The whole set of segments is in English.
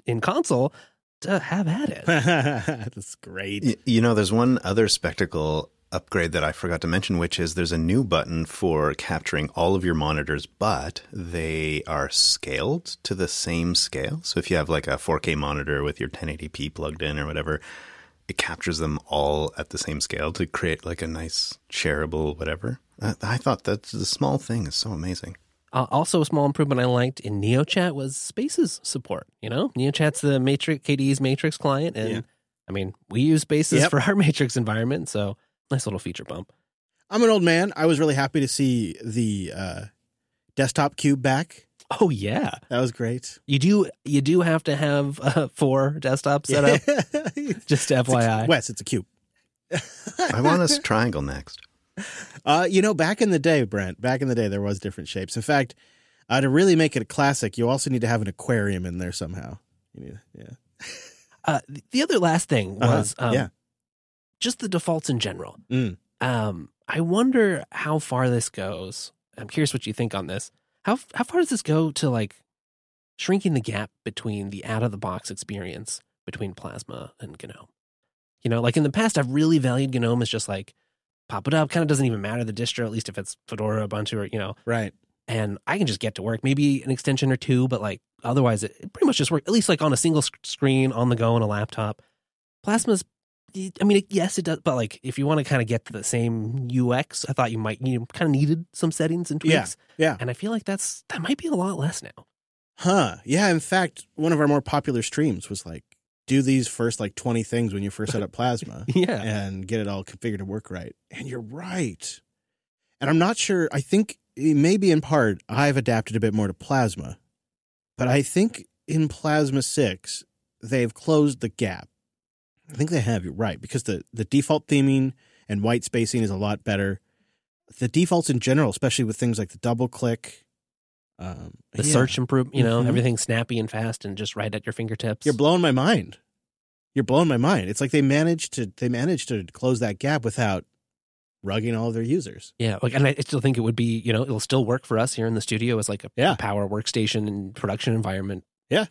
in console, to have at it. That's great. There's one other Spectacle upgrade that I forgot to mention, which is there's a new button for capturing all of your monitors, but they are scaled to the same scale. So if you have like a 4K monitor with your 1080p plugged in or whatever, it captures them all at the same scale to create like a nice shareable whatever. I thought that the small thing is so amazing. Also, a small improvement I liked in NeoChat was Spaces support. NeoChat's the KDE's Matrix client, and I mean, we use Spaces for our Matrix environment, so nice little feature bump. I'm an old man. I was really happy to see the desktop cube back. Oh yeah, that was great. You do have to have 4 desktops set up. Just FYI, Wes, it's a cube. I want a triangle next. Back in the day, Brent, there was different shapes. In fact, to really make it a classic, you also need to have an aquarium in there somehow. The other last thing was just the defaults in general. I wonder how far this goes. I'm curious what you think on this. How far does this go to like shrinking the gap between the out-of-the-box experience between Plasma and GNOME? Like in the past, I've really valued GNOME as just like, pop it up, kind of doesn't even matter the distro, at least if it's Fedora, Ubuntu, or, Right. And I can just get to work, maybe an extension or two, but like otherwise it pretty much just works, at least like on a single screen, on the go, on a laptop. Plasma's, I mean, yes, it does, but like if you want to kind of get to the same UX, I thought you kind of needed some settings and tweaks. Yeah. And I feel like that might be a lot less now. Huh. Yeah. In fact, one of our more popular streams was like, do these first like 20 things when you first set up Plasma. And get it all configured to work right. And you're right. And I'm not sure. I think maybe in part I've adapted a bit more to Plasma. But I think in Plasma 6, they've closed the gap. I think they have, you're right. Because the default theming and white spacing is a lot better. The defaults in general, especially with things like the double click. The search improvement, everything's snappy and fast and just right at your fingertips. You're blowing my mind. It's like they managed to close that gap without rugging all of their users. Yeah, and I still think it would be, it'll still work for us here in the studio as like a power workstation and production environment. Yeah.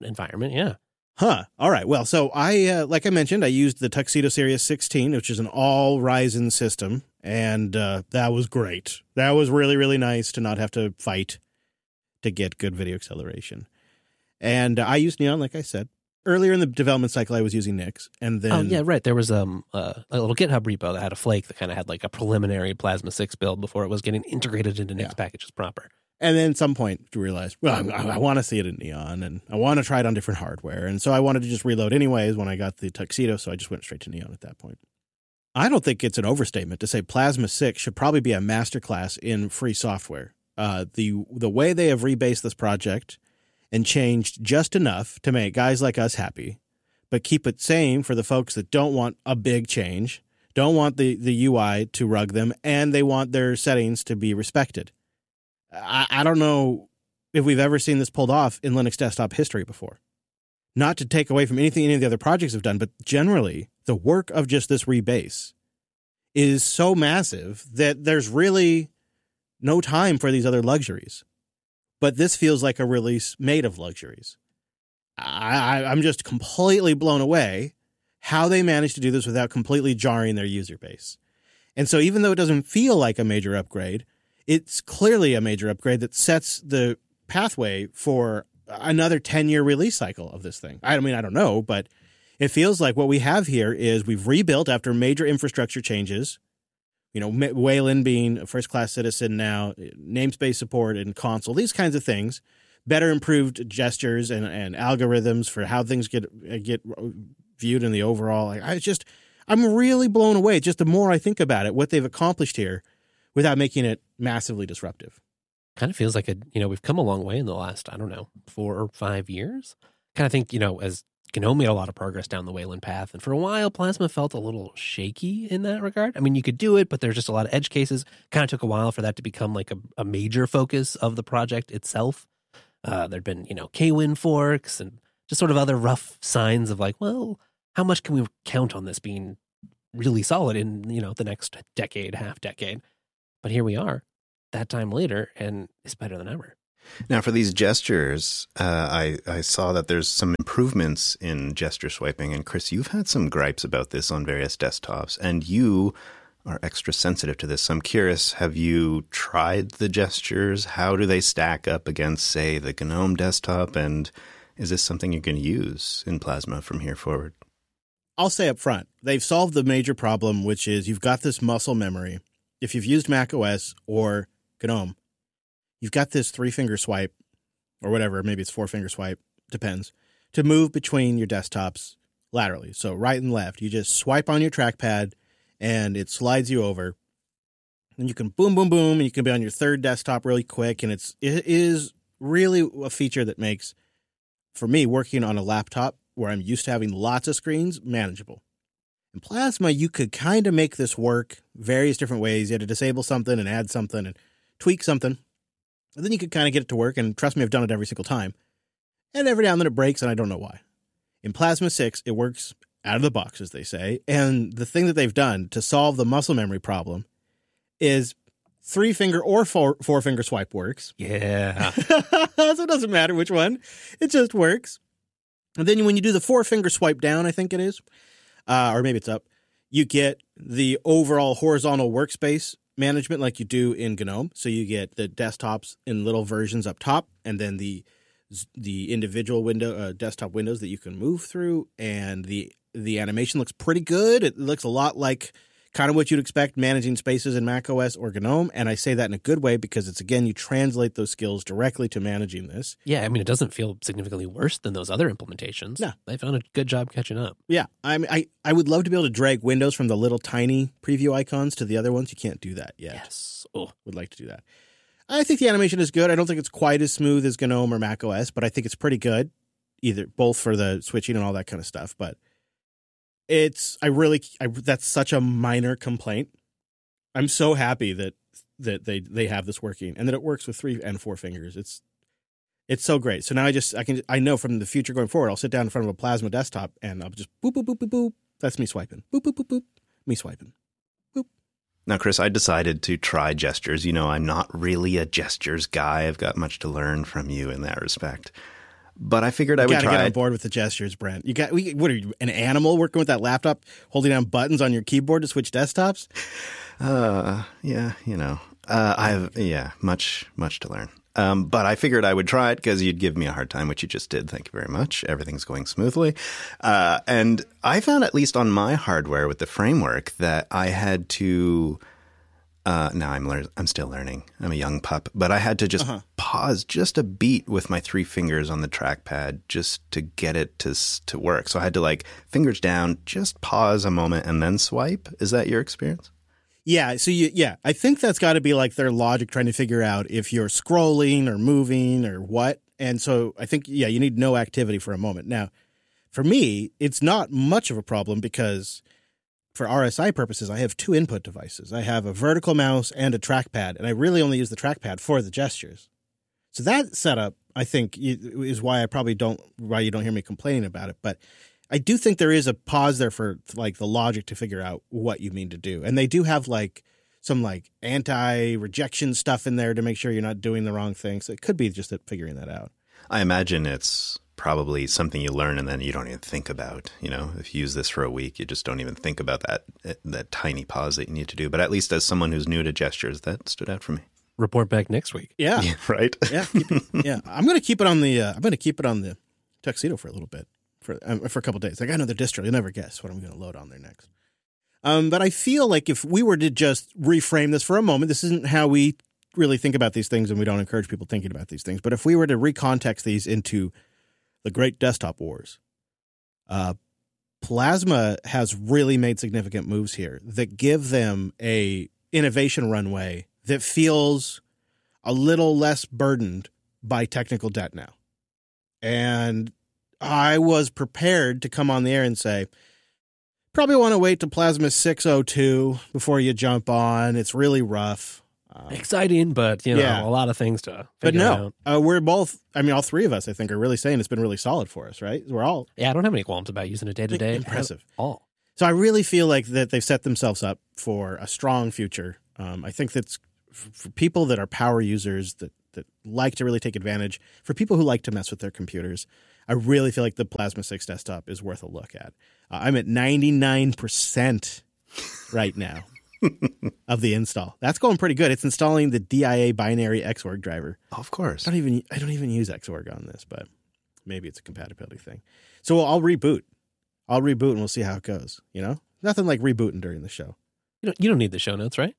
Huh. All right. Well, so I, like I mentioned, I used the Tuxedo Series 16, which is an all Ryzen system, and that was great. That was really, really nice to not have to fight to get good video acceleration. And I used Neon, like I said. Earlier in the development cycle, I was using Nix. And then... Oh, yeah, right. There was a little GitHub repo that had a flake that kind of had like a preliminary Plasma 6 build before it was getting integrated into Nix packages proper. And then at some point, you realize, well, I want to see it in Neon, and I want to try it on different hardware. And so I wanted to just reload anyways when I got the Tuxedo, so I just went straight to Neon at that point. I don't think it's an overstatement to say Plasma 6 should probably be a masterclass in free software. The way they have rebased this project and changed just enough to make guys like us happy, but keep it sane for the folks that don't want a big change, don't want the UI to rug them, and they want their settings to be respected. I don't know if we've ever seen this pulled off in Linux desktop history before. Not to take away from anything any of the other projects have done, but generally, the work of just this rebase is so massive that there's really no time for these other luxuries. But this feels like a release made of luxuries. I'm just completely blown away how they managed to do this without completely jarring their user base. And so even though it doesn't feel like a major upgrade, it's clearly a major upgrade that sets the pathway for another 10-year release cycle of this thing. I mean, I don't know, but it feels like what we have here is we've rebuilt after major infrastructure changes. Wayland being a first-class citizen now, namespace support and console, these kinds of things, better improved gestures and algorithms for how things get viewed in the overall. I'm really blown away. Just the more I think about it, what they've accomplished here without making it massively disruptive. Kind of feels like we've come a long way in the last, 4 or 5 years. Kind of think, as GNOME made a lot of progress down the Wayland path. And for a while, Plasma felt a little shaky in that regard. I mean, you could do it, but there's just a lot of edge cases. Kind of took a while for that to become like a major focus of the project itself. There'd been, KWin forks and just sort of other rough signs of like, well, how much can we count on this being really solid in, the next decade, half decade? But here we are, that time later, and it's better than ever. Now, for these gestures, I saw that there's some improvements in gesture swiping. And Chris, you've had some gripes about this on various desktops, and you are extra sensitive to this. So I'm curious, have you tried the gestures? How do they stack up against, say, the GNOME desktop? And is this something you can use in Plasma from here forward? I'll say up front, they've solved the major problem, which is you've got this muscle memory. If you've used macOS or GNOME, you've got this 3-finger swipe or whatever, maybe it's 4-finger swipe, depends, to move between your desktops laterally. So right and left, you just swipe on your trackpad and it slides you over. And you can boom, boom, boom, and you can be on your third desktop really quick. And it is really a feature that makes, for me, working on a laptop where I'm used to having lots of screens, manageable. In Plasma, you could kind of make this work various different ways. You had to disable something and add something and tweak something. And then you could kind of get it to work. And trust me, I've done it every single time. And every now and then it breaks, and I don't know why. In Plasma 6, it works out of the box, as they say. And the thing that they've done to solve the muscle memory problem is 3-finger or 4-finger swipe works. Yeah. So it doesn't matter which one. It just works. And then when you do the 4-finger swipe down, I think it is, or maybe it's up, you get the overall horizontal workspace management like you do in GNOME. So you get the desktops in little versions up top, and then the individual window desktop windows that you can move through, and the animation looks pretty good. It looks a lot like kind of what you'd expect managing spaces in macOS or GNOME, and I say that in a good way because it's, again, you translate those skills directly to managing this. Yeah, I mean, it doesn't feel significantly worse than those other implementations. No. They found a good job catching up. Yeah, I would love to be able to drag windows from the little tiny preview icons to the other ones. You can't do that yet. Yes. Oh, Would like to do that. I think the animation is good. I don't think it's quite as smooth as GNOME or macOS, but I think it's pretty good, both for the switching and all that kind of stuff. But that's such a minor complaint. I'm so happy that they have this working and that it works with 3 and 4 fingers. It's so great. So now I know from the future going forward, I'll sit down in front of a Plasma desktop and I'll just boop, boop, boop, boop, boop. That's me swiping. Boop, boop, boop, boop. Me swiping. Boop. Now, Chris, I decided to try gestures. You know, I'm not really a gestures guy. I've got much to learn from you in that respect. But I figured I would try. You got to get on board with the gestures, Brent. What are you, an animal working with that laptop, holding down buttons on your keyboard to switch desktops? Yeah, you know, much to learn. But I figured I would try it because you'd give me a hard time, which you just did. Thank you very much. Everything's going smoothly. And I found, at least on my hardware with the framework, that I had to. Now I'm still learning. I'm a young pup, but I had to just pause just a beat with my 3 fingers on the trackpad just to get it to work. So I had to fingers down, just pause a moment and then swipe. Is that your experience? Yeah. So I think that's got to be their logic trying to figure out if you're scrolling or moving or what. And so I think, you need no activity for a moment. Now, for me, it's not much of a problem because for RSI purposes, I have 2 input devices. I have a vertical mouse and a trackpad, and I really only use the trackpad for the gestures. So that setup, I think, is why you don't hear me complaining about it. But I do think there is a pause there for the logic to figure out what you mean to do. And they do have some anti-rejection stuff in there to make sure you're not doing the wrong thing. So it could be just figuring that out. I imagine it's probably something you learn and then you don't even think about. You know, if you use this for a week, you just don't even think about that tiny pause that you need to do. But at least as someone who's new to gestures, that stood out for me. Report back next week. Yeah. Right. Yeah. I'm going to keep it on the Tuxedo for a little bit for a couple of days. I got another distro. You'll never guess what I'm going to load on there next. But I feel if we were to just reframe this for a moment, this isn't how we really think about these things, and we don't encourage people thinking about these things. But if we were to recontext these into the great desktop wars, Plasma has really made significant moves here that give them a innovation runway that feels a little less burdened by technical debt now. And I was prepared to come on the air and say, probably want to wait to Plasma 6.02 before you jump on. It's really rough. Exciting, but a lot of things to figure out. We're both, all 3 of us, I think, are really saying it's been really solid for us, right? We're all... Yeah, I don't have any qualms about using it day-to-day. Impressive. At all. So I really feel that they've set themselves up for a strong future. I think that's for people that are power users, that that like to really take advantage. For people who like to mess with their computers, I really feel like the Plasma 6 desktop is worth a look at. I'm at 99% right now of the install. That's going pretty good. It's installing the DIA binary Xorg driver. Of course. I don't even use Xorg on this, but maybe it's a compatibility thing. So I'll reboot. And we'll see how it goes. You know, nothing like rebooting during the show. You don't need the show notes, right?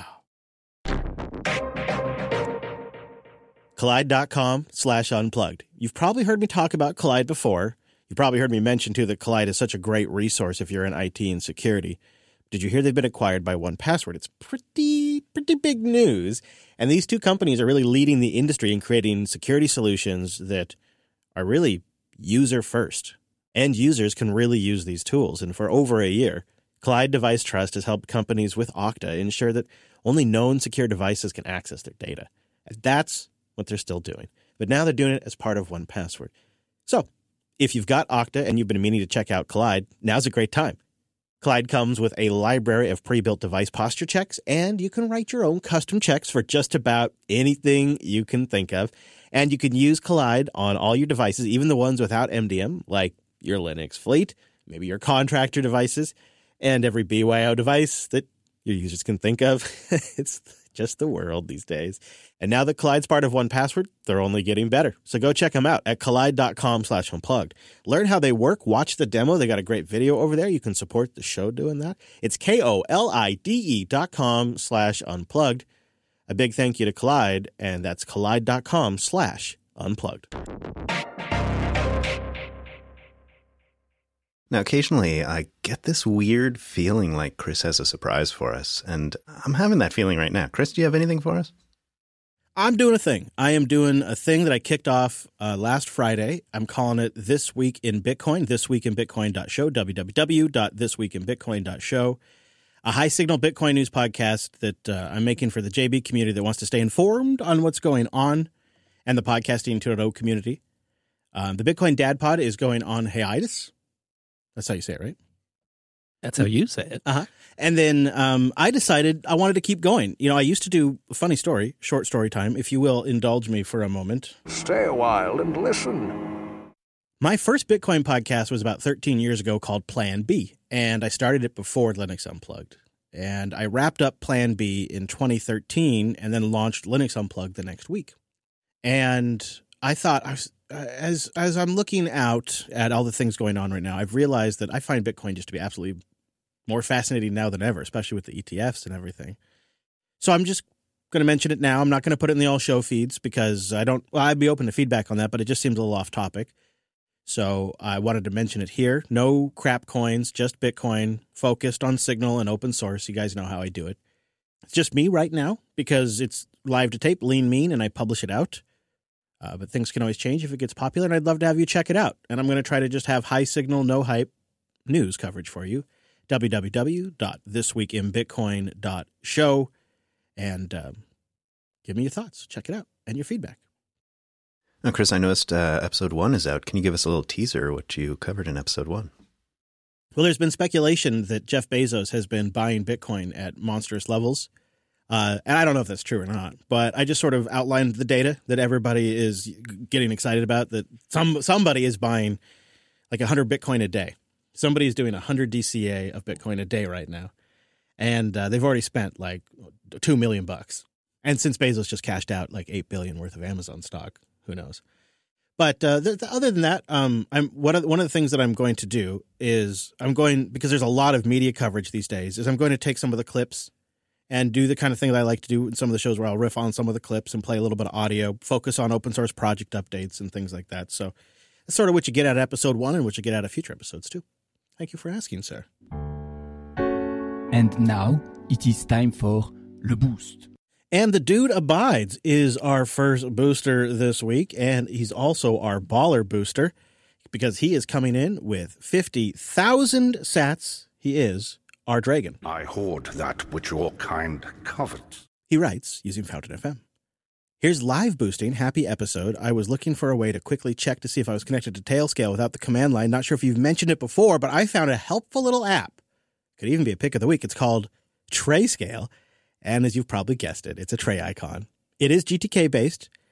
Kolide.com/unplugged. You've probably heard me talk about Kolide before. You probably heard me mention, too, that Kolide is such a great resource if you're in IT and security. Did you hear they've been acquired by 1Password? It's pretty big news. And these two companies are really leading the industry in creating security solutions that are really user-first. End users can really use these tools. And for over a year, Kolide Device Trust has helped companies with Okta ensure that only known secure devices can access their data. And that's what they're still doing. But now they're doing it as part of 1Password. So if you've got Okta and you've been meaning to check out Kolide, now's a great time. Kolide comes with a library of pre-built device posture checks, and you can write your own custom checks for just about anything you can think of. And you can use Kolide on all your devices, even the ones without MDM, like your Linux fleet, maybe your contractor devices, and every BYO device that your users can think of. It's just the world these days. And now that Kollide's part of 1Password, they're only getting better. So go check them out at kolide.com/unplugged. Learn how they work. Watch the demo. They got a great video over there. You can support the show doing that. It's KOLIDE.com/unplugged. A big thank you to Kolide, and that's kolide.com/unplugged. Now, occasionally I get this weird feeling like Chris has a surprise for us, and I'm having that feeling right now. Chris, do you have anything for us? I'm doing a thing. I am doing a thing that I kicked off last Friday. I'm calling it This Week in Bitcoin, thisweekinbitcoin.show, www.thisweekinbitcoin.show, a high-signal Bitcoin news podcast that I'm making for the JB community that wants to stay informed on what's going on and the podcasting 2.0 community. The Bitcoin Dad Pod is going on hiatus. That's how you say it, right? That's how you say it. Uh-huh. And then I decided I wanted to keep going. You know, I used to do a funny story, short story time, if you will indulge me for a moment. Stay a while and listen. My first Bitcoin podcast was about 13 years ago called Plan B, and I started it before Linux Unplugged. And I wrapped up Plan B in 2013 and then launched Linux Unplugged the next week. And I thought, as I'm looking out at all the things going on right now, I've realized that I find Bitcoin just to be absolutely more fascinating now than ever, especially with the ETFs and everything. So I'm just going to mention it now. I'm not going to put it in the all show feeds because I'd be open to feedback on that, but it just seems a little off topic. So I wanted to mention it here. No crap coins, just Bitcoin, focused on Signal and open source. You guys know how I do it. It's just me right now because it's live to tape, lean mean, and I publish it out. But things can always change if it gets popular, and I'd love to have you check it out. And I'm going to try to just have high signal, no hype news coverage for you. www.thisweekinbitcoin.show. And give me your thoughts. Check it out and your feedback. Now, Chris, I noticed episode 1 is out. Can you give us a little teaser what you covered in episode 1? Well, there's been speculation that Jeff Bezos has been buying Bitcoin at monstrous levels. And I don't know if that's true or not, but I just sort of outlined the data that everybody is getting excited about, that somebody is buying like 100 Bitcoin a day. Somebody is doing 100 DCA of Bitcoin a day right now. And they've already spent like $2 million. And since Bezos just cashed out like $8 billion worth of Amazon stock, who knows? But other than that, one of the things that I'm going to do is because there's a lot of media coverage these days, is I'm going to take some of the clips and do the kind of thing that I like to do in some of the shows where I'll riff on some of the clips and play a little bit of audio, focus on open source project updates and things like that. So that's sort of what you get out of episode 1 and what you get out of future episodes too. Thank you for asking, sir. And now it is time for Le Boost. And the dude abides is our first booster this week, and he's also our baller booster because he is coming in with 50,000 sats. He is our Dragon. I hoard that which your kind covet. He writes using Fountain FM. Here's live boosting. Happy episode. I was looking for a way to quickly check to see if I was connected to Tailscale without the command line. Not sure if you've mentioned it before, but I found a helpful little app. Could even be a pick of the week. It's called Trayscale. And as you've probably guessed it, it's a tray icon. It is GTK based,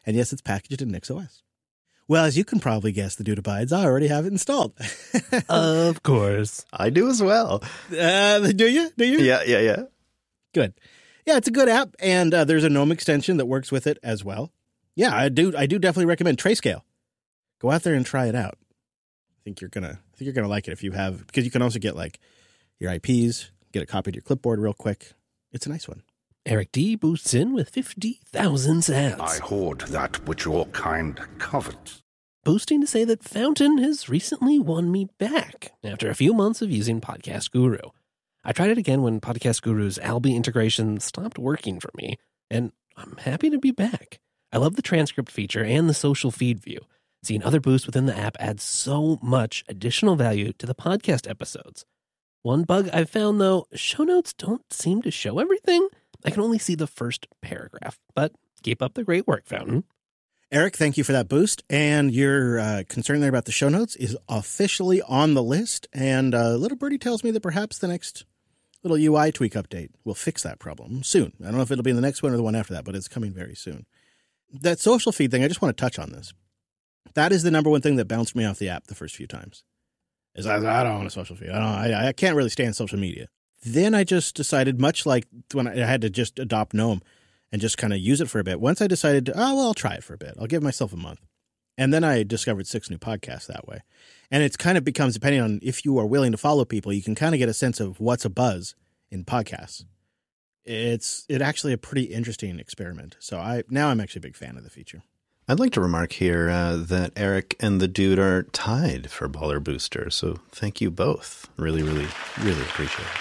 And yes, it's packaged in NixOS. Well, as you can probably guess, the Dude Abides, I already have it installed. Of course. I do as well. Do you? Yeah. Good. Yeah, it's a good app, and there's a GNOME extension that works with it as well. Yeah, I do definitely recommend Trayscale. Go out there and try it out. I think you're gonna like it if you have, because you can also get like your IPs, get it copied to your clipboard real quick. It's a nice one. Eric D boosts in with 50,000 sats. I hoard that which your kind covets. Boosting to say that Fountain has recently won me back after a few months of using Podcast Guru. I tried it again when Podcast Guru's Alby integration stopped working for me, and I'm happy to be back. I love the transcript feature and the social feed view. Seeing other boosts within the app adds so much additional value to the podcast episodes. One bug I've found, though, show notes don't seem to show everything. I can only see the first paragraph, but keep up the great work, Fountain. Eric, thank you for that boost. And your concern there about the show notes is officially on the list. And Little Birdie tells me that perhaps the next little UI tweak update will fix that problem soon. I don't know if it'll be in the next one or the one after that, but it's coming very soon. That social feed thing, I just want to touch on this. That is the number one thing that bounced me off the app the first few times. Is I don't want a social feed. I can't really stand social media. Then I just decided, much like when I had to just adopt GNOME and just kind of use it for a bit. Once I decided, I'll try it for a bit. I'll give myself a month. And then I discovered 6 new podcasts that way. And it's kind of becomes, depending on if you are willing to follow people, you can kind of get a sense of what's a buzz in podcasts. It's actually a pretty interesting experiment. So I'm actually a big fan of the feature. I'd like to remark here that Eric and the Dude are tied for Baller Booster. So thank you both. Really, really, really appreciate it.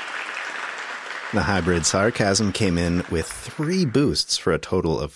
The Hybrid Sarcasm came in with 3 boosts for a total of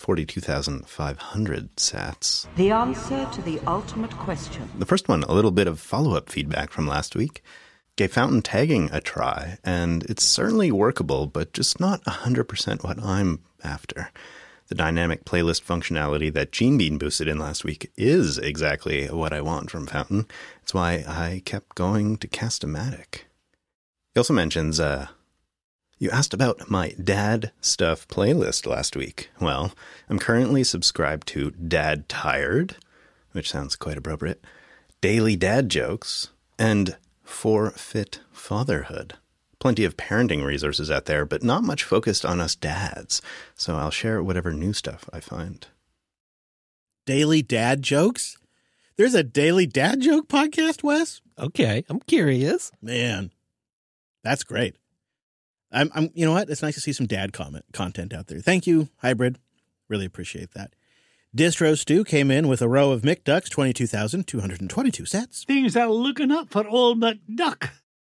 42,500 sats. The answer to the ultimate question. The first one, a little bit of follow-up feedback from last week. Gave Fountain tagging a try, and it's certainly workable, but just not 100% what I'm after. The dynamic playlist functionality that Gene Bean boosted in last week is exactly what I want from Fountain. It's why I kept going to Cast-O-Matic. He also mentions, you asked about my dad stuff playlist last week. Well, I'm currently subscribed to Dad Tired, which sounds quite appropriate, Daily Dad Jokes, and Forfeit Fatherhood. Plenty of parenting resources out there, but not much focused on us dads. So I'll share whatever new stuff I find. Daily Dad Jokes? There's a Daily Dad Joke podcast, Wes? Okay, I'm curious. Man, that's great. I'm you know what? It's nice to see some dad content out there. Thank you, Hybrid. Really appreciate that. Distro Stew came in with a row of McDucks, 22,222 sats. Things are looking up for old McDuck.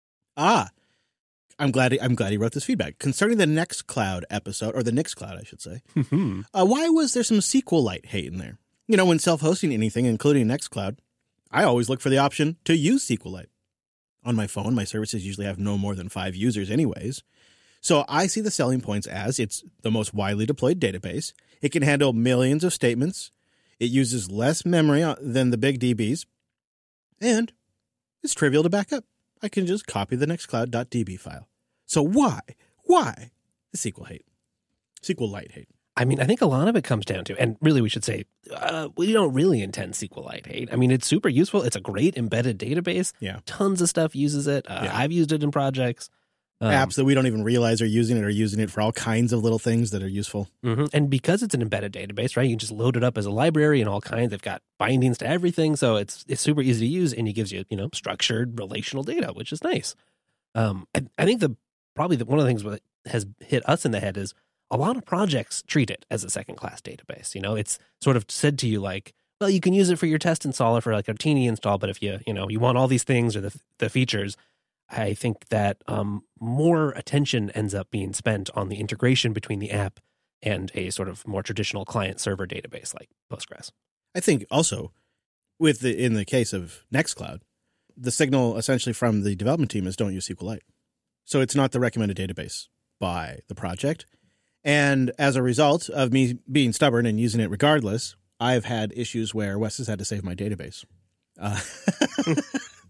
I'm glad he wrote this feedback. Concerning the Nextcloud episode, or the Nixcloud, I should say, why was there some SQLite hate in there? You know, when self-hosting anything, including Nextcloud, I always look for the option to use SQLite. On my phone, my services usually have no more than 5 users anyways. So I see the selling points as it's the most widely deployed database. It can handle millions of statements. It uses less memory than the big DBs. And it's trivial to back up. I can just copy the Nextcloud.db file. So why the SQLite hate? I mean, I think a lot of it comes down to, and really we should say, we don't really intend SQLite hate. I mean, it's super useful. It's a great embedded database. Yeah. Tons of stuff uses it. I've used it in projects. Apps that we don't even realize are using it for all kinds of little things that are useful. Mm-hmm. And because it's an embedded database, right, you can just load it up as a library and all kinds. They've got bindings to everything. So it's super easy to use, and it gives you, structured relational data, which is nice. I think one of the things that has hit us in the head is a lot of projects treat it as a second-class database. It's sort of said to you like, well, you can use it for your test installer for like a teeny install, but if you want all these things or the features, I think that more attention ends up being spent on the integration between the app and a sort of more traditional client-server database like Postgres. I think also, in the case of Nextcloud, the signal essentially from the development team is don't use SQLite. So it's not the recommended database by the project. And as a result of me being stubborn and using it regardless, I've had issues where Wes has had to save my database.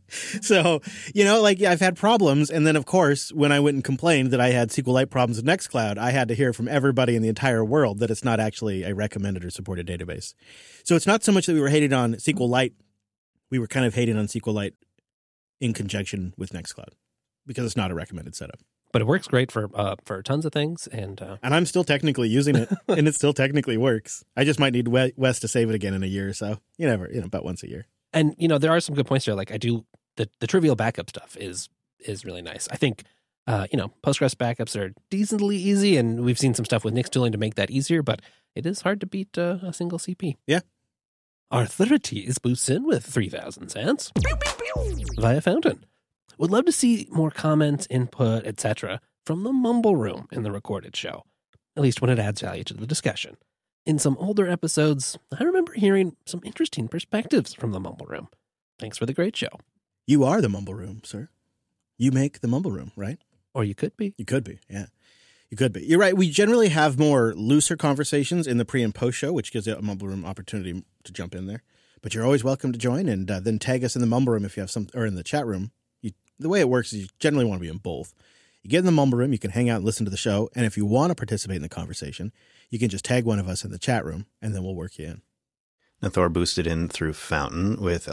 So, I've had problems. And then, of course, when I went and complained that I had SQLite problems with Nextcloud, I had to hear from everybody in the entire world that it's not actually a recommended or supported database. So it's not so much that we were hating on SQLite. We were kind of hating on SQLite in conjunction with Nextcloud because it's not a recommended setup. But it works great for tons of things. And I'm still technically using it, and it still technically works. I just might need Wes to save it again in a year or so. About once a year. And, there are some good points there. Like I do, the trivial backup stuff is really nice. I think, Postgres backups are decently easy, and we've seen some stuff with Nix tooling to make that easier, but it is hard to beat a single CP. Yeah. Arthritis boosts in with 3,000 cents via Fountain. Would love to see more comments, input, etc. from the mumble room in the recorded show, at least when it adds value to the discussion. In some older episodes, I remember hearing some interesting perspectives from the mumble room. Thanks for the great show. You are the mumble room, sir. You make the mumble room, right? Or you could be. You could be, yeah. You could be. You're right. We generally have more looser conversations in the pre and post show, which gives you a mumble room opportunity to jump in there. But you're always welcome to join, and then tag us in the mumble room if you have some, or in the chat room. The way it works is you generally want to be in both. You get in the mumble room, you can hang out and listen to the show, and if you want to participate in the conversation, you can just tag one of us in the chat room, and then we'll work you in. Now, Thor boosted in through Fountain with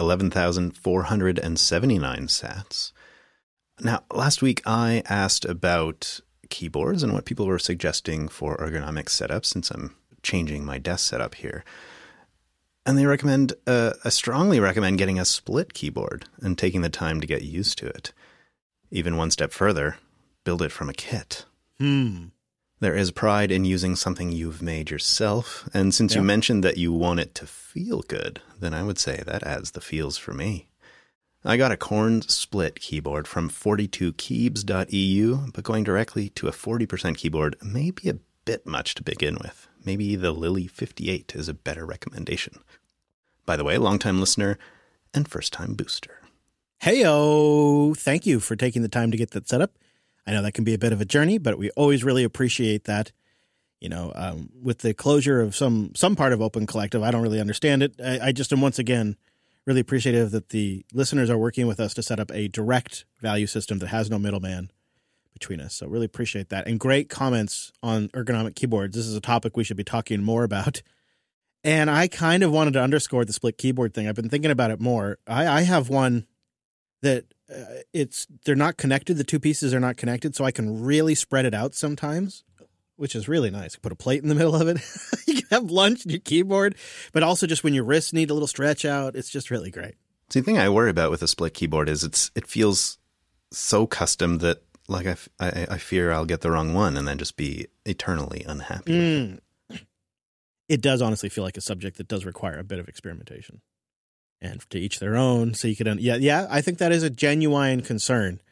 11,479 sats. Now, last week I asked about keyboards and what people were suggesting for ergonomic setups since I'm changing my desk setup here. And they recommend, strongly recommend getting a split keyboard and taking the time to get used to it. Even one step further, build it from a kit. There is pride in using something you've made yourself. And since you mentioned that you want it to feel good, then I would say that adds the feels for me. I got a Korn split keyboard from 42keybs.eu, but going directly to a 40% keyboard may be a bit much to begin with. Maybe the Lily 58 is a better recommendation. By the way, longtime listener and first-time booster. Hey-o! Thank you for taking the time to get that set up. I know that can be a bit of a journey, but we always really appreciate that. With the closure of some part of Open Collective, I don't really understand it. I just am once again really appreciative that the listeners are working with us to set up a direct value system that has no middleman between us. So really appreciate that. And great comments on ergonomic keyboards. This is a topic we should be talking more about. And I kind of wanted to underscore the split keyboard thing. I've been thinking about it more. I have one that they're not connected. The two pieces are not connected, so I can really spread it out sometimes, which is really nice. Put a plate in the middle of it. You can have lunch in your keyboard, but also just when your wrists need a little stretch out, it's just really great. See, the thing I worry about with a split keyboard is it feels so custom that like I fear I'll get the wrong one and then just be eternally unhappy with it. It does honestly feel like a subject that does require a bit of experimentation. And to each their own, so you could... I think that is a genuine concern.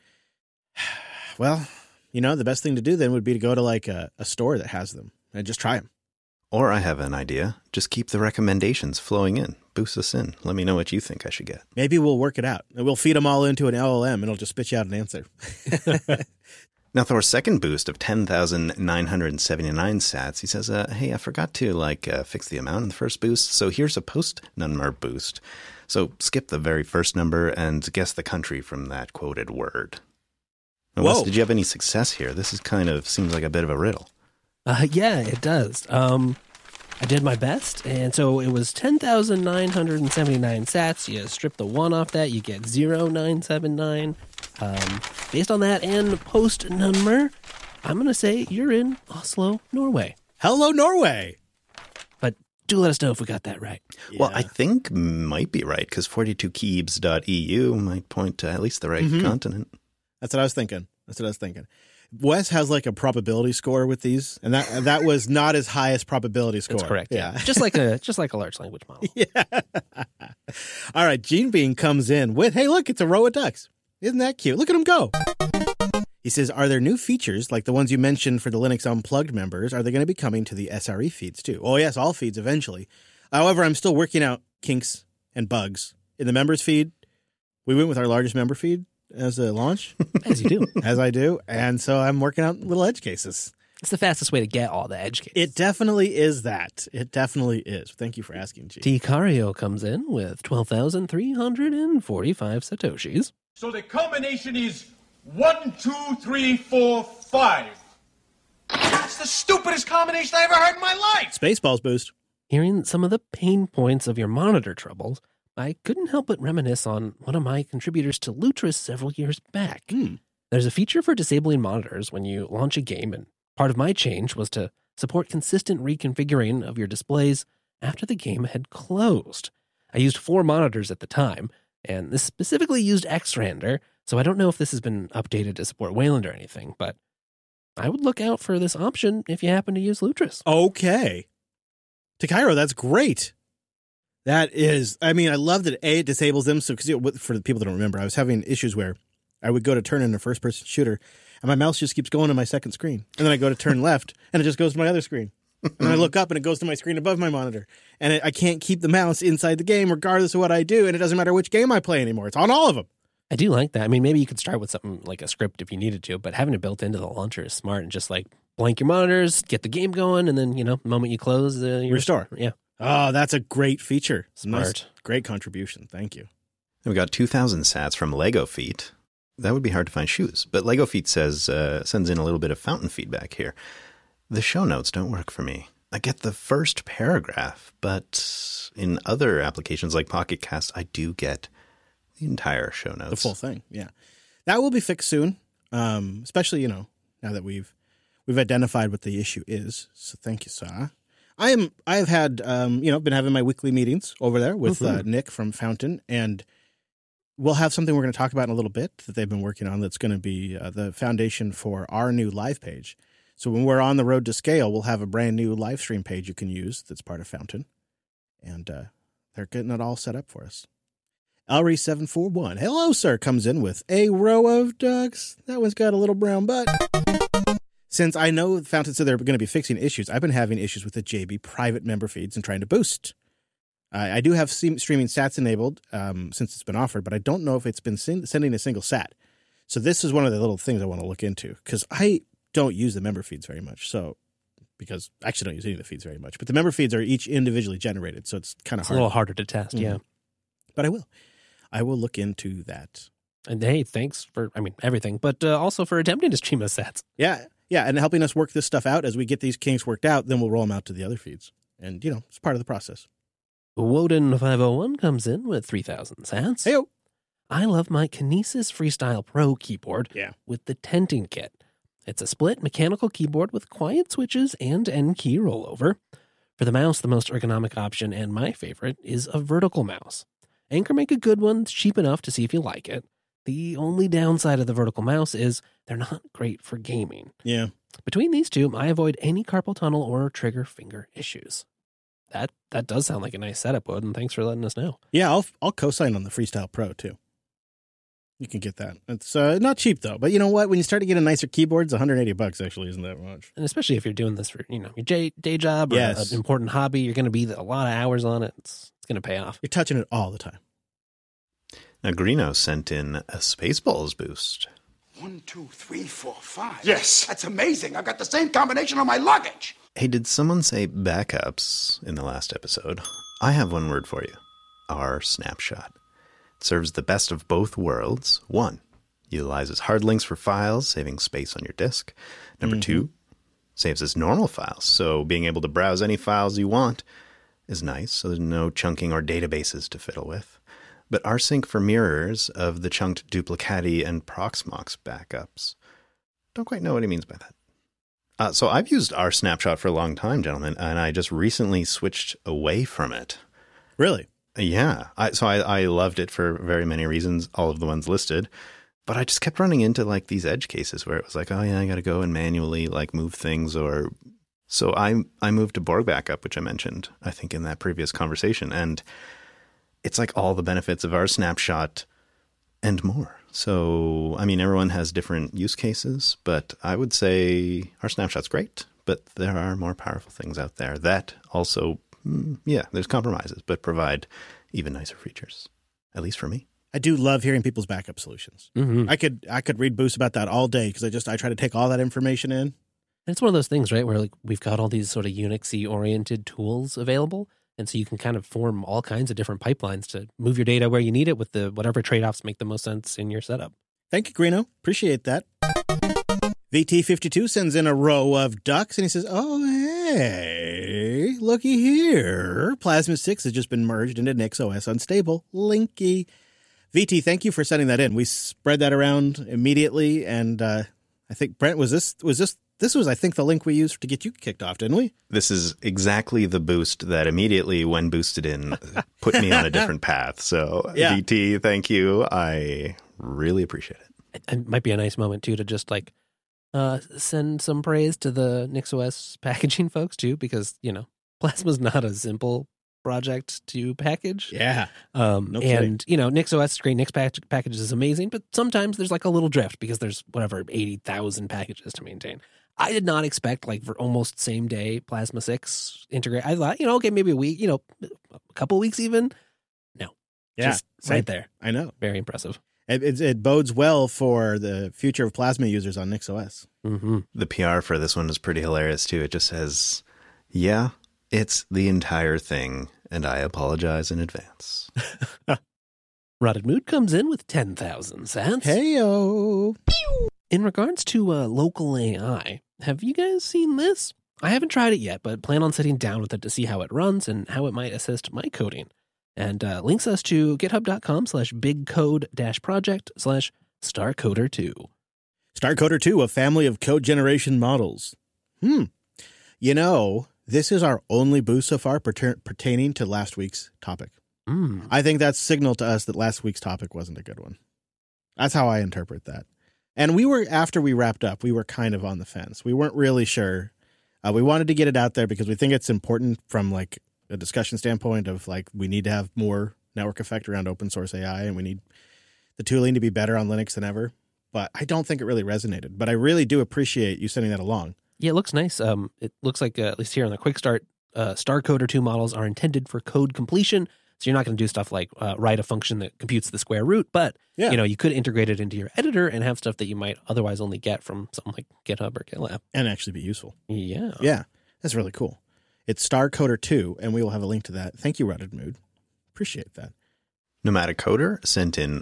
Well, the best thing to do then would be to go to like a store that has them and just try them. Or I have an idea. Just keep the recommendations flowing in. Boost us in. Let me know what you think I should get. Maybe we'll work it out. We'll feed them all into an LLM and it'll just spit you out an answer. Now, Thor's second boost of 10,979 sats, he says, hey, I forgot to fix the amount in the first boost, so here's a post-number boost. So skip the very first number and guess the country from that quoted word. Now, Wes, did you have any success here? This is seems like a bit of a riddle. Yeah, it does. I did my best, and so it was 10,979 sats. You strip the 1 off that, you get 0,979. Based on that and post number, I'm going to say you're in Oslo, Norway. Hello, Norway! But do let us know if we got that right. Yeah. Well, I think might be right, because 42keybs.eu might point to at least the right continent. That's what I was thinking. Wes has like a probability score with these, and that was not his highest probability score. That's correct. Yeah. just like a large language model. Yeah. All right. Gene Bean comes in with, hey, look, it's a row of ducks. Isn't that cute? Look at him go. He says, are there new features like the ones you mentioned for the Linux Unplugged members? Are they going to be coming to the SRE feeds too? Oh, yes, all feeds eventually. However, I'm still working out kinks and bugs in the members feed. We went with our largest member feed as a launch. As you do. As I do. And so I'm working out little edge cases. It's the fastest way to get all the edge cases. It definitely is that. It definitely is. Thank you for asking, G. T. Cario comes in with 12,345 Satoshis. So the combination is 1, 2, 3, 4, 5. That's the stupidest combination I ever heard in my life. Spaceballs boost. Hearing some of the pain points of your monitor troubles, I couldn't help but reminisce on one of my contributors to Lutris several years back. There's a feature for disabling monitors when you launch a game, and part of my change was to support consistent reconfiguring of your displays after the game had closed. I used 4 monitors at the time, and this specifically used Xrandr, so I don't know if this has been updated to support Wayland or anything, but I would look out for this option if you happen to use Lutris. Okay. Takiro, that's great. That is, I mean, I love that it disables them. So, because for the people that don't remember, I was having issues where I would go to turn in a first-person shooter, and my mouse just keeps going to my second screen. And then I go to turn left, and it just goes to my other screen. And then I look up, and it goes to my screen above my monitor. And I can't keep the mouse inside the game regardless of what I do, and it doesn't matter which game I play anymore. It's on all of them. I do like that. I mean, maybe you could start with something like a script if you needed to, but having it built into the launcher is smart, and just like blank your monitors, get the game going, and then, the moment you close, you restore. Yeah. Oh, that's a great feature. Smart. Nice, great contribution. Thank you. We got 2,000 sats from Lego Feet. That would be hard to find shoes, but Lego Feet sends in a little bit of fountain feedback here. The show notes don't work for me. I get the first paragraph, but in other applications like Pocket Cast, I do get the entire show notes. The full thing, yeah. That will be fixed soon, especially, now that we've identified what the issue is. So thank you, Sa. I have had, been having my weekly meetings over there with Nick from Fountain, and we'll have something we're going to talk about in a little bit that they've been working on that's going to be the foundation for our new live page. So when we're on the road to scale, we'll have a brand new live stream page you can use that's part of Fountain. And they're getting it all set up for us. Elry741, hello, sir, comes in with a row of ducks. That one's got a little brown butt. Since I know Fountain said they're going to be fixing issues, I've been having issues with the JB private member feeds and trying to boost. I do have streaming sats enabled since it's been offered, but I don't know if it's been sending a single sat. So this is one of the little things I want to look into, because I don't use the member feeds very much. Because I actually don't use any of the feeds very much, but the member feeds are each individually generated, so it's kind of hard. A little harder to test, yeah. But I will look into that. And hey, thanks for, everything, but also for attempting to stream us sats. Yeah, and helping us work this stuff out. As we get these kinks worked out, then we'll roll them out to the other feeds. And, it's part of the process. Woden501 comes in with 3,000 sats. Hey-o. I love my Kinesis Freestyle Pro keyboard with the tenting kit. It's a split mechanical keyboard with quiet switches and N-key rollover. For the mouse, the most ergonomic option, and my favorite, is a vertical mouse. Anchor make a good one, cheap enough to see if you like it. The only downside of the vertical mouse is they're not great for gaming. Yeah. Between these two, I avoid any carpal tunnel or trigger finger issues. That does sound like a nice setup, Wood, and thanks for letting us know. Yeah, I'll co-sign on the Freestyle Pro, too. You can get that. It's not cheap, though. But you know what? When you start to get a nicer keyboard, $180 actually isn't that much. And especially if you're doing this for, your day job or an important hobby, you're going to be a lot of hours on it. It's going to pay off. You're touching it all the time. Now, Greeno sent in a Spaceballs boost. 1, 2, 3, 4, 5. Yes, that's amazing. I've got the same combination on my luggage. Hey, did someone say backups in the last episode? I have one word for you. Our snapshot. It serves the best of both worlds. 1, utilizes hard links for files, saving space on your disk. Number 2, saves as normal files, so being able to browse any files you want is nice, so there's no chunking or databases to fiddle with. But rsync for mirrors of the chunked Duplicati and Proxmox backups. Don't quite know what he means by that. So I've used RSnapshot for a long time, gentlemen, and I just recently switched away from it. Really? Yeah. I loved it for very many reasons, all of the ones listed. But I just kept running into these edge cases where it was like, oh yeah, I got to go and manually move things. So I moved to Borg Backup, which I mentioned, I think, in that previous conversation. And it's all the benefits of RSnapshot and more. So, everyone has different use cases, but I would say RSnapshot's great, but there are more powerful things out there that also, there's compromises, but provide even nicer features, at least for me. I do love hearing people's backup solutions. Mm-hmm. I could read boosts about that all day because I try to take all that information in. And it's one of those things, right, where we've got all these sort of Unix-y oriented tools available, And so you can kind of form all kinds of different pipelines to move your data where you need it with the whatever trade-offs make the most sense in your setup. Thank you, Greeno. Appreciate that. VT52 sends in a row of ducks, and he says, oh, hey, looky here. Plasma 6 has just been merged into NixOS Unstable. Linky. VT, thank you for sending that in. We spread that around immediately, and I think, Brent, this was, I think, the link we used to get you kicked off, didn't we? This is exactly the boost that immediately, when boosted in, put me on a different path. So, yeah. VT, thank you. I really appreciate it. It might be a nice moment, too, to just, like, send some praise to the NixOS packaging folks, too, because, Plasma's not a simple project to package. Yeah. And, NixOS is great. Nix package is amazing, but sometimes there's, like, a little drift because there's, 80,000 packages to maintain. I did not expect, like, for almost same day Plasma 6 integrate. I thought, okay, maybe a week, a couple weeks even. No. Yeah. Just right there. I know. Very impressive. It bodes well for the future of Plasma users on NixOS. Mm-hmm. The PR for this one is pretty hilarious, too. It just says, yeah, it's the entire thing, and I apologize in advance. Rotted Mood comes in with 10,000 cents. Hey-o. In regards to local AI, have you guys seen this? I haven't tried it yet, but plan on sitting down with it to see how it runs and how it might assist my coding. And links us to github.com/bigcode-project/starcoder2. StarCoder2, a family of code generation models. This is our only boost so far pertaining to last week's topic. I think that's signal to us that last week's topic wasn't a good one. That's how I interpret that. And after we wrapped up, we were kind of on the fence. We weren't really sure. We wanted to get it out there because we think it's important from like a discussion standpoint of like, we need to have more network effect around open source AI, and we need the tooling to be better on Linux than ever. But I don't think it really resonated. But I really do appreciate you sending that along. Yeah, it looks nice. It looks like, at least here on the quick start, StarCoder2 models are intended for code completion. So you're not going to do stuff like write a function that computes the square root, but you could integrate it into your editor and have stuff that you might otherwise only get from something like GitHub or GitLab. And actually be useful. Yeah. Yeah, that's really cool. It's StarCoder2, and we will have a link to that. Thank you, Rotted Mood. Appreciate that. Nomadic Coder sent in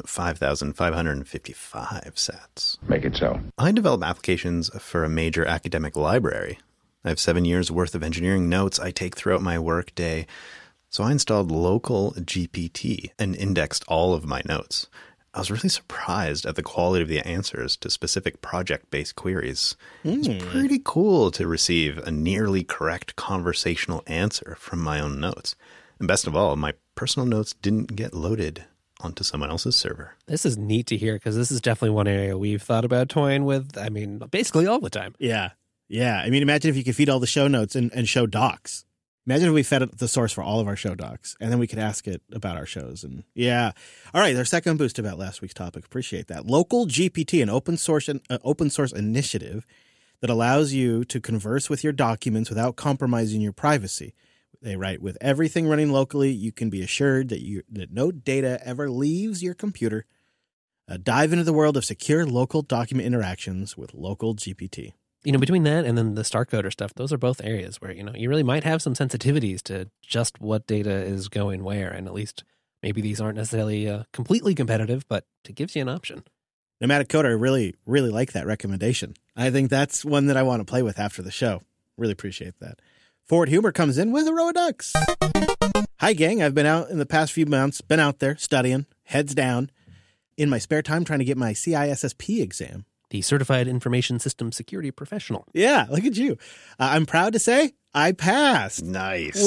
5,555 sats. Make it so. I develop applications for a major academic library. I have 7 years worth of engineering notes I take throughout my work day. So I installed local GPT and indexed all of my notes. I was really surprised at the quality of the answers to specific project-based queries. It's pretty cool to receive a nearly correct conversational answer from my own notes. And best of all, my personal notes didn't get loaded onto someone else's server. This is neat to hear because this is definitely one area we've thought about toying with, basically all the time. Yeah. Yeah. Imagine if you could feed all the show notes and show docs. Imagine if we fed it the source for all of our show docs, and then we could ask it about our shows. And yeah. All right, our second boost about last week's topic. Appreciate that. Local GPT, an open source initiative that allows you to converse with your documents without compromising your privacy. They write, with everything running locally, you can be assured that no data ever leaves your computer. Dive into the world of secure local document interactions with Local GPT. Between that and then the StarCoder stuff, those are both areas where, you really might have some sensitivities to just what data is going where. And at least maybe these aren't necessarily completely competitive, but it gives you an option. Nomadic Coder, I really, really like that recommendation. I think that's one that I want to play with after the show. Really appreciate that. Forward Humor comes in with a row of ducks. Hi, gang. I've been out in the past few months, been out there studying, heads down, in my spare time trying to get my CISSP exam. The Certified Information System Security Professional. Yeah, look at you. I'm proud to say I passed. Nice.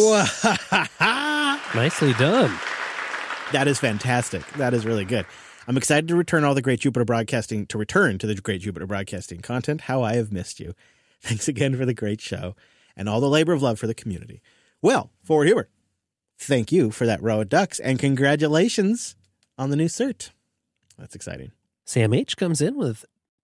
Nicely done. That is fantastic. That is really good. I'm excited to return to the Great Jupiter Broadcasting content. How I have missed you. Thanks again for the great show and all the labor of love for the community. Well, Forward Humor, thank you for that row of ducks, and congratulations on the new cert. That's exciting. Sam H. comes in with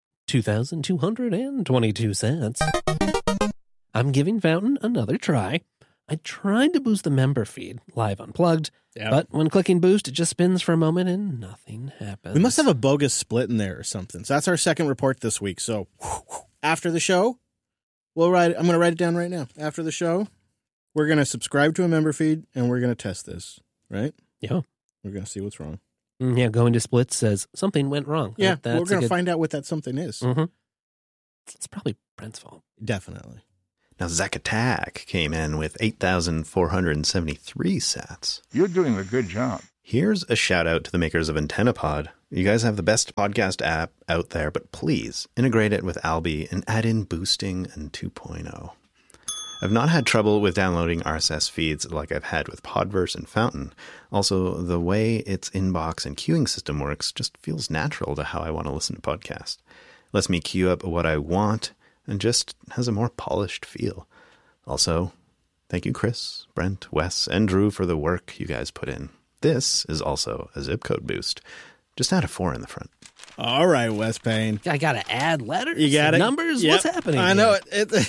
2,222 cents. I'm giving Fountain another try. I tried to boost the member feed live unplugged, but when clicking boost, it just spins for a moment and nothing happens. We must have a bogus split in there or something. So that's our second report this week. So after the show, I'm going to write it down right now. After the show, we're going to subscribe to a member feed, and we're going to test this, right? Yeah. We're going to see what's wrong. Yeah, Going to Splits says something went wrong. Yeah, we're going to find out what that something is. Mm-hmm. It's probably Brent's fault. Definitely. Now, Zack Attack came in with 8,473 sats. You're doing a good job. Here's a shout out to the makers of AntennaPod. You guys have the best podcast app out there, but please integrate it with Alby and add in boosting and 2.0. I've not had trouble with downloading RSS feeds like I've had with Podverse and Fountain. Also, the way its inbox and queuing system works just feels natural to how I want to listen to podcasts. Lets me queue up what I want and just has a more polished feel. Also, thank you Chris, Brent, Wes, and Drew for the work you guys put in. This is also a zip code boost. Just add a 4 in the front. All right, Wes Payne. I got to add letters? You got it? Numbers? Yep. What's happening I here? know it.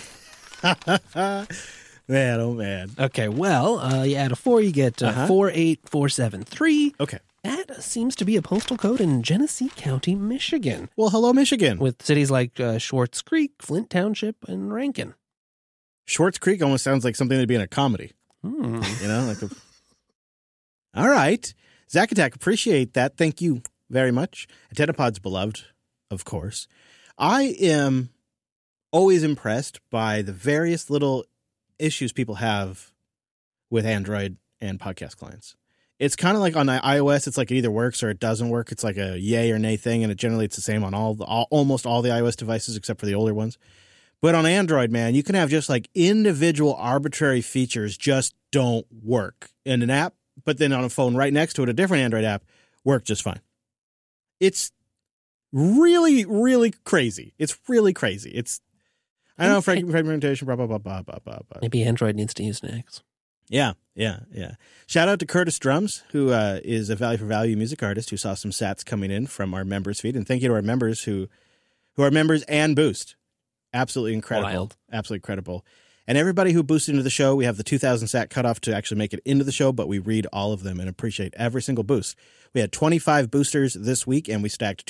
Man, oh man. Okay, well, you add a 4, you get 48473. Okay. That seems to be a postal code in Genesee County, Michigan. Well, hello, Michigan. With cities like Schwartz Creek, Flint Township, and Rankin. Schwartz Creek almost sounds like something that'd be in a comedy. Hmm. You know, like a... All right. Zack Attack, appreciate that. Thank you very much. AntennaPod's beloved, of course. I am always impressed by the various little issues people have with Android and podcast clients. It's kind of like on iOS, it's like it either works or it doesn't work. It's like a yay or nay thing, and it's the same on almost all the iOS devices except for the older ones. But on Android, man, you can have just like individual arbitrary features just don't work in an app, but then on a phone right next to it, a different Android app, work just fine. It's really, really crazy. It's really crazy. I don't know, fragmentation, blah, blah, blah, blah, blah, blah. Maybe Android needs to use Nix. Yeah. Shout out to Curtis Drums, who is a Value for Value music artist who saw some sats coming in from our members feed. And thank you to our members who are members and boost. Absolutely incredible. Wild. Absolutely incredible. And everybody who boosted into the show, we have the 2,000 sat cutoff to actually make it into the show, but we read all of them and appreciate every single boost. We had 25 boosters this week, and we stacked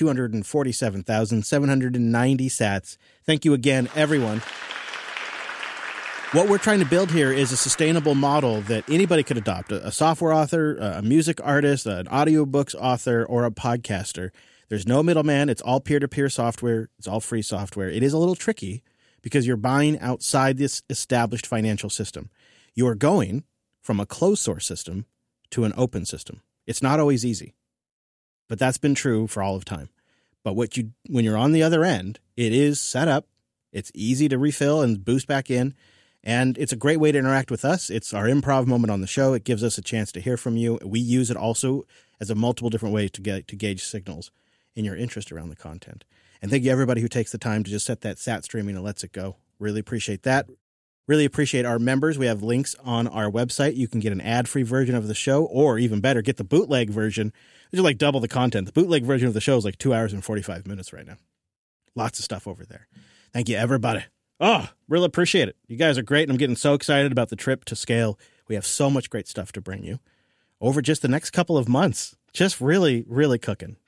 247,790 sats. Thank you again, everyone. What we're trying to build here is a sustainable model that anybody could adopt. A software author, a music artist, an audiobooks author, or a podcaster. There's no middleman. It's all peer-to-peer software. It's all free software. It is a little tricky because you're buying outside this established financial system. You are going from a closed source system to an open system. It's not always easy, but that's been true for all of time. But when you're on the other end, it is set up. It's easy to refill and boost back in. And it's a great way to interact with us. It's our improv moment on the show. It gives us a chance to hear from you. We use it also as a multiple different way to gauge signals in your interest around the content. And thank you everybody who takes the time to just set that sat streaming and lets it go. Really appreciate that. Really appreciate our members. We have links on our website. You can get an ad-free version of the show, or even better, get the bootleg version, which is like double the content. The bootleg version of the show is like 2 hours and 45 minutes right now. Lots of stuff over there. Thank you, everybody. Oh, really appreciate it. You guys are great, and I'm getting so excited about the trip to Scale. We have so much great stuff to bring you over just the next couple of months. Just really, really cooking.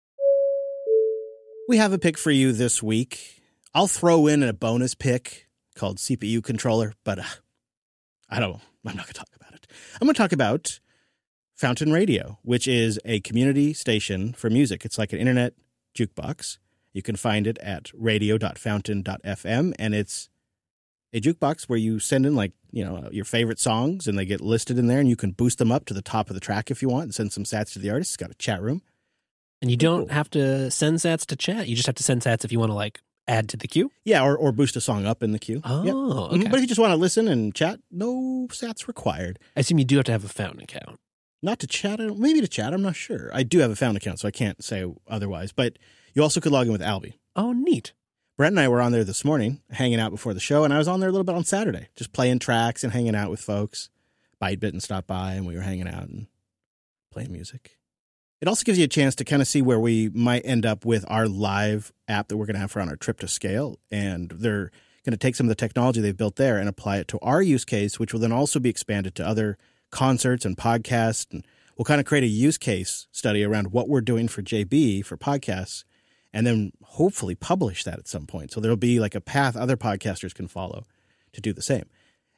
We have a pick for you this week. I'll throw in a bonus pick called CPU Controller, but I'm not going to talk about it. I'm going to talk about Fountain Radio, which is a community station for music. It's like an internet jukebox. You can find it at radio.fountain.fm, and it's a jukebox where you send in your favorite songs, and they get listed in there, and you can boost them up to the top of the track if you want and send some sats to the artist. It's got a chat room. And you don't have to send sats to chat. You just have to send sats if you want to add to the queue. Yeah, or boost a song up in the queue. Oh, yep. Okay. But if you just want to listen and chat, no sats required. I assume you do have to have a Fountain account. Not to chat, maybe to chat, I'm not sure. I do have a Fountain account, so I can't say otherwise. But you also could log in with Alby. Oh, neat. Brent and I were on there this morning, hanging out before the show, and I was on there a little bit on Saturday, just playing tracks and hanging out with folks. Bytebit stopped by, and we were hanging out and playing music. It also gives you a chance to kind of see where we might end up with our live app that we're going to have for on our trip to Scale. And they're going to take some of the technology they've built there and apply it to our use case, which will then also be expanded to other concerts and podcasts. And we'll kind of create a use case study around what we're doing for JB for podcasts, and then hopefully publish that at some point. So there'll be like a path other podcasters can follow to do the same.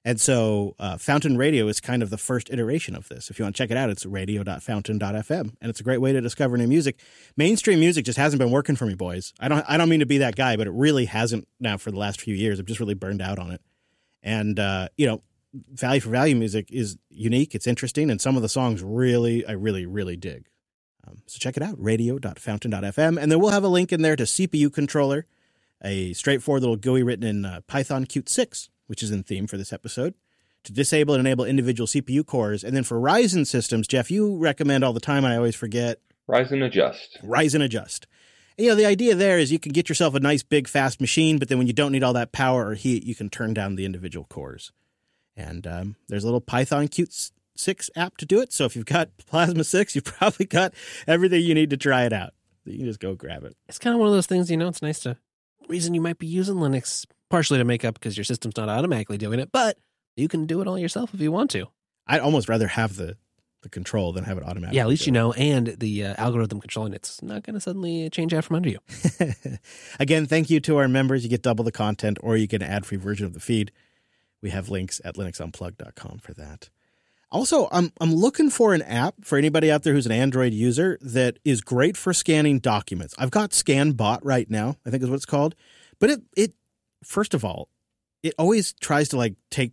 And so Fountain Radio is kind of the first iteration of this. If you want to check it out, it's radio.fountain.fm, and it's a great way to discover new music. Mainstream music just hasn't been working for me, boys. I don't mean to be that guy, but it really hasn't now for the last few years. I'm just really burned out on it. And, value for value music is unique. It's interesting. And some of the songs I really dig. So check it out, radio.fountain.fm. And then we'll have a link in there to CPU Controller, a straightforward little GUI written in Python Qt 6, which is in theme for this episode, to disable and enable individual CPU cores. And then for Ryzen systems, Jeff, you recommend all the time, and I always forget. Ryzen Adjust. Ryzen Adjust. And, the idea there is you can get yourself a nice, big, fast machine, but then when you don't need all that power or heat, you can turn down the individual cores. And there's a little Python Qt 6 app to do it. So if you've got Plasma 6, you've probably got everything you need to try it out. You can just go grab it. It's kind of one of those things, it's nice to reason you might be using Linux partially to make up because your system's not automatically doing it, but you can do it all yourself if you want to. I'd almost rather have the control than have it automatically. Yeah, at least and the algorithm controlling it's not going to suddenly change out from under you. Again, thank you to our members. You get double the content, or you get an ad-free version of the feed. We have links at linuxunplugged.com for that. Also, I'm looking for an app for anybody out there who's an Android user that is great for scanning documents. I've got ScanBot right now, I think is what it's called. But it first of all, it always tries to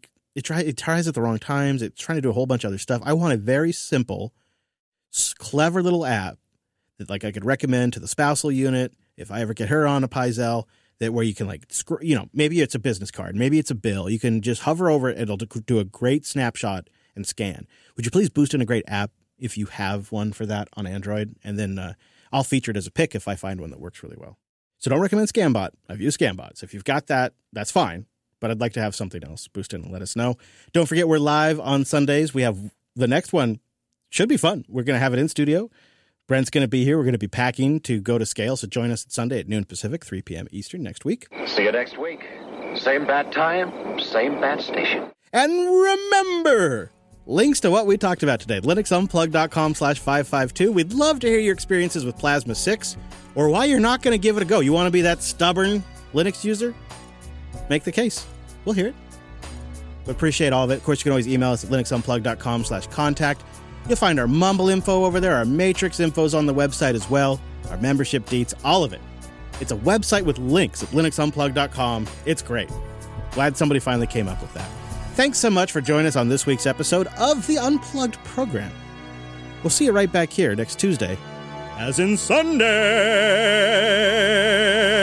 it tries at the wrong times. It's trying to do a whole bunch of other stuff. I want a very simple, clever little app that I could recommend to the spousal unit if I ever get her on a Pi-Zel, that where you can maybe it's a business card, maybe it's a bill. You can just hover over it. It'll do a great snapshot and scan. Would you please boost in a great app if you have one for that on Android? And then I'll feature it as a pick if I find one that works really well. So don't recommend ScanBot. I've used ScanBot. So if you've got that, that's fine. But I'd like to have something else. Boost in and let us know. Don't forget we're live on Sundays. We have the next one. Should be fun. We're going to have it in studio. Brent's going to be here. We're going to be packing to go to Scale. So join us at Sunday at noon Pacific, 3 p.m. Eastern next week. See you next week. Same bad time, same bad station. And remember, links to what we talked about today, linuxunplugged.com/552. We'd love to hear your experiences with Plasma 6 or why you're not going to give it a go. You want to be that stubborn Linux user? Make the case. We'll hear it. We appreciate all of it. Of course, you can always email us at linuxunplugged.com/contact. You'll find our Mumble info over there. Our Matrix info's on the website as well. Our membership deets, all of it. It's a website with links at linuxunplugged.com. It's great. Glad somebody finally came up with that. Thanks so much for joining us on this week's episode of the Unplugged program. We'll see you right back here next Tuesday, as in Sunday.